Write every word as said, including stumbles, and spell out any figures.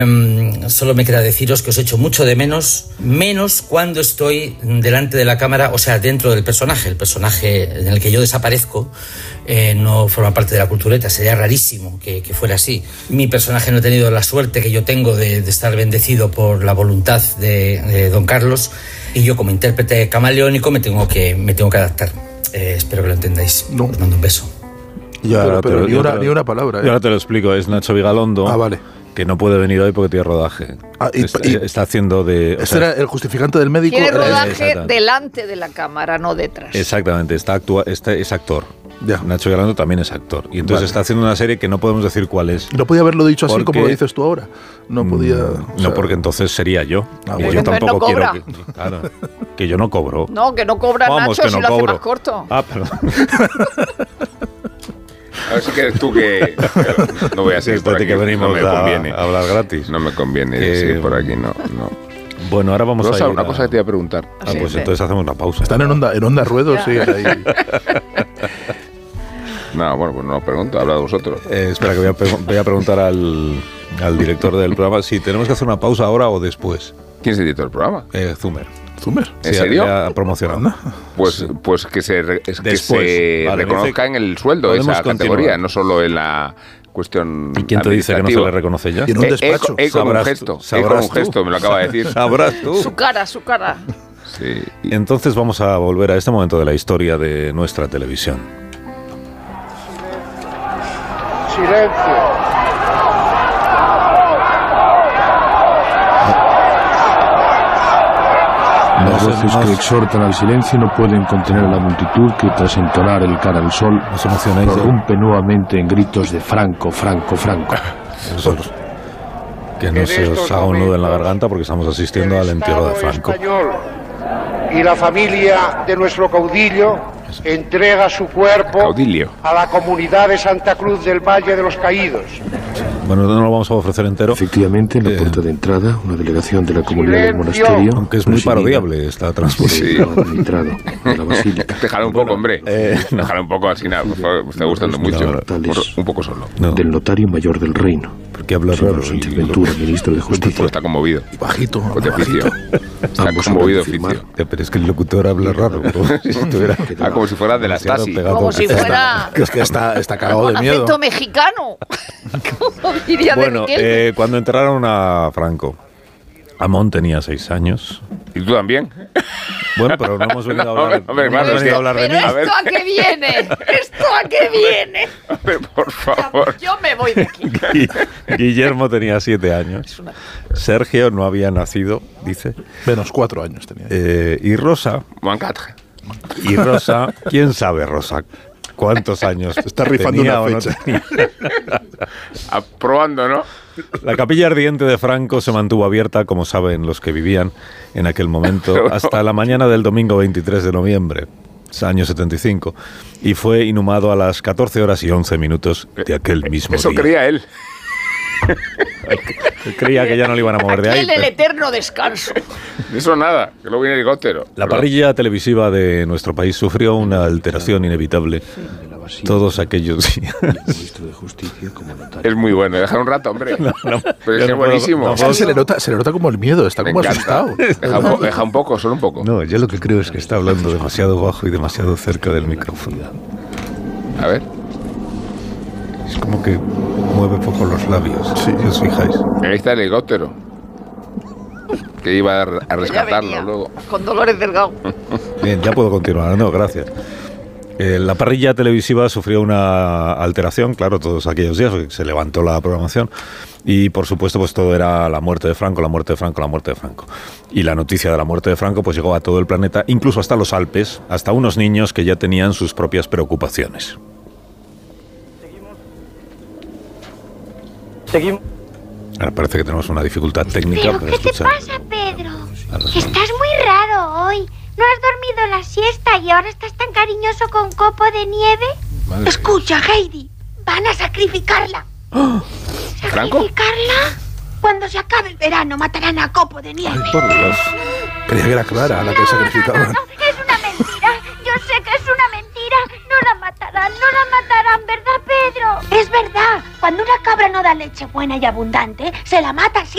Um, solo me queda deciros que os echo mucho de menos, menos cuando estoy delante de la cámara, o sea, dentro del personaje. El personaje en el que yo desaparezco eh, no forma parte de la cultureta, sería rarísimo que, que fuera así. Mi personaje no ha tenido la suerte que yo tengo de, de estar bendecido por la voluntad de, de don Carlos, y yo como intérprete camaleónico me tengo que, me tengo que adaptar. Eh, espero que lo entendáis. No. Os mando un beso. Ya, pero, pero ni, una, ni una palabra. ¿eh? Yo ahora te lo explico, es Nacho Vigalondo. Ah, vale. Que no puede venir hoy porque tiene rodaje. Ah, y, está, y, está haciendo de... ¿Este era el justificante del médico? Tiene rodaje delante de la cámara, no detrás. Exactamente, está actua, este es actor. Ya. Nacho Vigalondo también es actor. Y entonces vale. está haciendo una serie que no podemos decir cuál es. No podía haberlo dicho así porque, como lo dices tú ahora. No podía... No, o sea, porque entonces sería yo. Ah, y bueno. yo tampoco no quiero... Que, claro, que yo no cobro. No, que no cobra Vamos, Nacho que si no lo cobro. hace más corto. Ah, perdón. A ver si quieres tú que... No voy a seguir sí, por aquí, que venimos no me a, conviene. a hablar gratis. No me conviene eh, seguir por aquí, no, no. Bueno, ahora vamos Rosa, a ir una a... cosa que te iba a preguntar. Ah, sí, pues sí. Entonces hacemos una pausa. Están en onda, en onda ruedos, sí, ahí. No, bueno, pues no os pregunto, hablad vosotros. Eh, espera, que voy a, pre- voy a preguntar al, al director del programa si tenemos que hacer una pausa ahora o después. ¿Quién es el director del programa? Eh, Zumer. ¿Zumer? ¿En sí, serio? Ha promocionado. Pues, sí. pues que se, re, que Después, se vale, reconozca en el sueldo esa continuar. categoría, no solo en la cuestión. ¿Y quién te dice que no se le reconoce ya? Y en un despacho. Eh, eh, con un Sabrás gesto, tú, eh, con un tú. gesto, me lo acaba de decir. Sabrás tú. Su cara, su cara. Sí. Entonces vamos a volver a este momento de la historia de nuestra televisión. Silencio. Las voces que exhortan al silencio no pueden contener a la multitud que, tras entonar el cara al sol, Os emocionáis, prorrumpe nuevamente en gritos de Franco, Franco, Franco. Vosotros. Que no se os haga un nudo en la garganta porque estamos asistiendo al entierro de Franco. Español y la familia de nuestro caudillo entrega su cuerpo Caudillo. a la comunidad de Santa Cruz del Valle de los Caídos. Bueno, no lo vamos a ofrecer entero. Efectivamente, en la Eh, puerta de entrada, una delegación de la comunidad del Silencio. monasterio, Aunque es muy presidida parodiable esta transposición. por el administrado de la basílica. Déjala un poco, hombre. eh, no. Déjala un poco así, nada, por favor, me está gustando No, mucho. no, tales. Por- un poco solo. No, Del notario mayor del reino, porque habla señor raro. Sánchez y- Ventura, ministro de Porque Justicia. está conmovido. Bajito. Pues de bajito. oficio. Está Ambos conmovido saben oficio. firmar. Ya, pero es que el locutor habla raro. Como si estuviera Ah, como si fuera de la demasiado Stasi. pegado. Como si fuera Que es que está, está cagado con de miedo. acento mexicano. Como diría de Bueno, Miguel. eh, cuando enterraron a Franco, Amón tenía seis años. ¿Y tú también? Bueno, pero no hemos venido a hablar, No, hombre, no hemos hermano, es venido que- a hablar de Pero mí. A ver. ¿esto a qué viene? ¿Esto a qué viene? Hombre, por favor. Yo me voy de aquí. Gui- Guillermo tenía siete años. Sergio no había nacido, dice. Menos cuatro años tenía. Eh, y Rosa, Mancatre. y Rosa, ¿quién sabe, Rosa? ¿Cuántos años Está rifando tenía una o no fecha. tenía? Aprobando, ¿no? La capilla ardiente de Franco se mantuvo abierta, como saben los que vivían en aquel momento, hasta la mañana del domingo veintitrés de noviembre, año setenta y cinco, y fue inhumado a las catorce horas y once minutos de aquel mismo Eso día. creía él. Creía que ya no le iban a mover de ahí. Aquel el pero- eterno descanso. Eso nada, que luego viene el helicóptero. La Pero- parrilla televisiva de nuestro país sufrió una alteración inevitable De la basílica, todos aquellos días. y el ministro de Justicia como notario. Es muy bueno, dejar un rato, hombre. no, Pero es yo que no es puedo- buenísimo. no Es que se le nota, se le nota como el miedo, está Me como encanta. asustado. Deja un, po- deja un poco, solo un poco. No, yo lo que creo es que está hablando demasiado bajo y demasiado cerca del micrófono. A ver. Es como que mueve poco los labios, si os fijáis. Ahí está el helicóptero. Que iba a, a Ya rescatarlo venía, luego. con Dolores Delgado. Bien, ya puedo continuar. No, gracias. Eh, la parrilla televisiva sufrió una alteración, claro, todos aquellos días, porque se levantó la programación y, por supuesto, pues todo era la muerte de Franco, la muerte de Franco, la muerte de Franco. Y la noticia de la muerte de Franco pues llegó a todo el planeta, incluso hasta los Alpes, hasta unos niños que ya tenían sus propias preocupaciones. Seguimos. Ahora parece que tenemos una dificultad técnica ¿Pero para qué te escuchar. pasa, Pedro? a los- Estás muy raro hoy. ¿No has dormido la siesta y ahora estás tan cariñoso con copo de nieve? Madre Escucha, Heidi. Van a sacrificarla. ¿Franco? ¿Sacrificarla? Cuando se acabe el verano matarán a Copo de Nieve. Ay, por Dios. Creía que era Clara la que sacrificaban. No, no, es una mentira. Yo sé que es una mentira. No la matarán, no la matarán, ¿verdad, Pedro? Es verdad. Cuando una cabra no da leche buena y abundante, se la mata siempre.